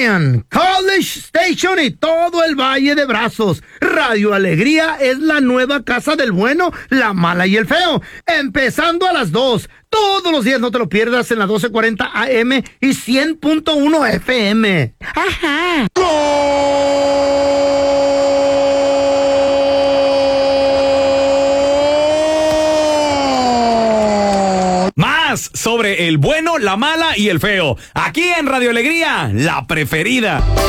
Zion, College Station y todo el Valle de Brazos. Radio Alegría es la nueva casa del bueno, la mala y el feo. Empezando a las 2. Todos los días, no te lo pierdas, en la 1240 AM y 100.1 FM. ¡Ajá! Más sobre el bueno, la mala y el feo. Aquí en Radio Alegría, la preferida.